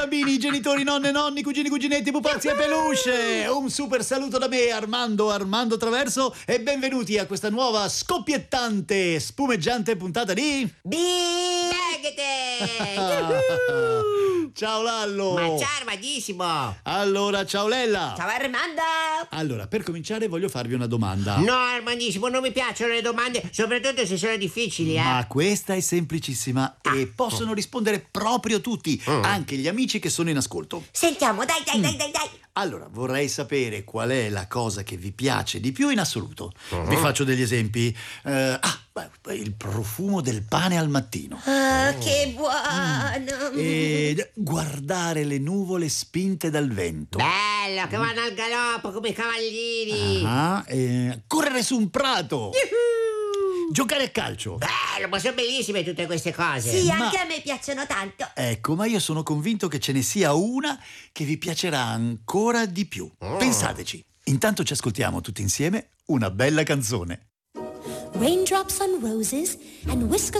bambini, genitori, nonne, nonni, cugini, cuginetti, pupazzi e peluche. Un super saluto da me, Armando Traverso, e benvenuti a questa nuova scoppiettante, spumeggiante puntata di Ciao Lallo. Ma ciao Armandissimo. Allora, ciao Lella. Ciao Armando. Allora, per cominciare voglio farvi una domanda. No Armandissimo, non mi piacciono le domande, soprattutto se sono difficili, Ma questa è semplicissima e possono rispondere proprio tutti, anche gli amici che sono in ascolto. Sentiamo, dai. Allora, vorrei sapere qual è la cosa che vi piace di più in assoluto. Vi faccio degli esempi. Il profumo del pane al mattino. Ah, che buono. E guardare le nuvole spinte dal vento. Bello, che vanno al galoppo come i cavallini. Correre su un prato. Giocare a calcio. Bello, ma sono bellissime tutte queste cose. Sì, anche a me piacciono tanto. Ecco, ma io sono convinto che ce ne sia una che vi piacerà ancora di più. Pensateci. Intanto ci ascoltiamo tutti insieme una bella canzone. Raindrops on roses and whiskers